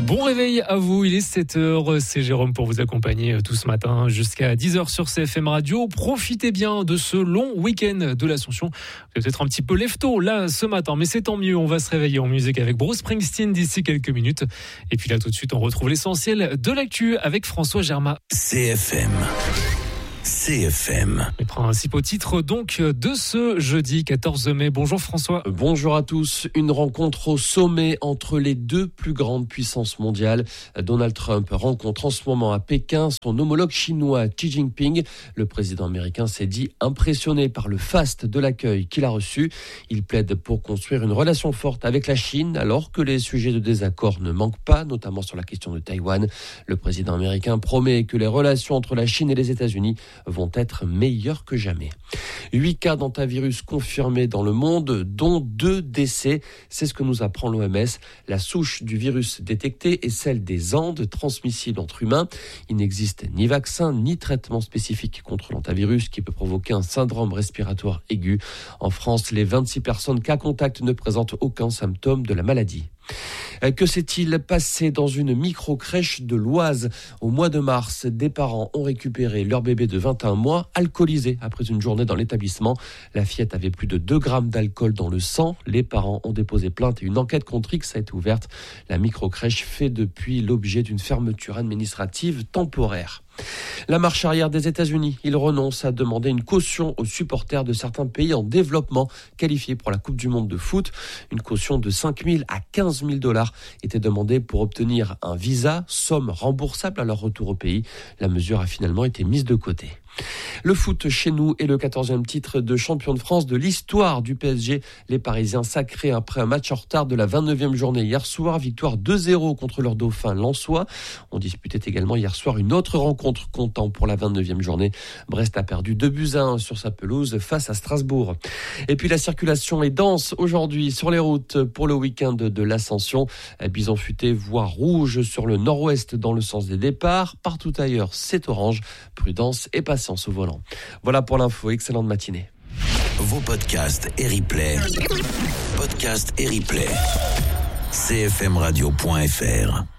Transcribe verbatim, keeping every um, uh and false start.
Bon réveil à vous, il est sept heures, c'est Jérôme pour vous accompagner tout ce matin jusqu'à dix heures sur C F M Radio. Profitez bien de ce long week-end de l'Ascension. Vous êtes peut-être un petit peu lève-tôt là ce matin, mais c'est tant mieux, on va se réveiller en musique avec Bruce Springsteen d'ici quelques minutes. Et puis là tout de suite on retrouve l'essentiel de l'actu avec François Germain. C F M. C F M. Les principaux titres donc de ce jeudi quatorze mai. Bonjour François. Bonjour à tous. Une rencontre au sommet entre les deux plus grandes puissances mondiales. Donald Trump rencontre en ce moment à Pékin son homologue chinois Xi Jinping. Le président américain s'est dit impressionné par le faste de l'accueil qu'il a reçu. Il plaide pour construire une relation forte avec la Chine alors que les sujets de désaccord ne manquent pas, notamment sur la question de Taïwan. Le président américain promet que les relations entre la Chine et les États-Unis vont être meilleurs que jamais. Huit cas d'hantavirus confirmés dans le monde, dont deux décès. C'est ce que nous apprend l'O M S. La souche du virus détectée est celle des Andes, transmissible entre humains. Il n'existe ni vaccin ni traitement spécifique contre l'hantavirus qui peut provoquer un syndrome respiratoire aigu. En France, les vingt-six personnes cas contact ne présentent aucun symptôme de la maladie. Que s'est-il passé dans une micro-crèche de l'Oise ? Au mois de mars, des parents ont récupéré leur bébé de vingt et un mois, alcoolisé après une journée dans l'établissement. La fillette avait plus de deux grammes d'alcool dans le sang. Les parents ont déposé plainte et une enquête contre X a été ouverte. La micro-crèche fait depuis l'objet d'une fermeture administrative temporaire. La marche arrière des États-Unis, ils renoncent à demander une caution aux supporters de certains pays en développement qualifiés pour la Coupe du Monde de foot. Une caution de cinq mille à quinze mille dollars était demandée pour obtenir un visa, somme remboursable à leur retour au pays. La mesure a finalement été mise de côté. Le foot chez nous est le quatorzième titre de champion de France de l'histoire du P S G. Les Parisiens sacrés après un match en retard de la vingt-neuvième journée hier soir. Victoire deux zéro contre leur dauphin lensois. On disputait également hier soir une autre rencontre comptant pour la vingt-neuvième journée. Brest a perdu deux buts à un sur sa pelouse face à Strasbourg. Et puis la circulation est dense aujourd'hui sur les routes pour le week-end de l'Ascension. Bison futé, voie rouge sur le nord-ouest dans le sens des départs. Partout ailleurs, c'est orange. Prudence et patience au volant. Voilà pour l'info, excellente matinée. Vos podcasts et replays. Podcasts et replays. c f m radio point f r